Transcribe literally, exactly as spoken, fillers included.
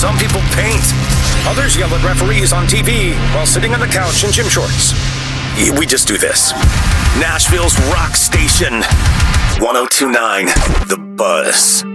Some people paint. Others yell at referees on T V while sitting on the couch in gym shorts. We just do this. Nashville's rock station. one oh two point nine The Buzz.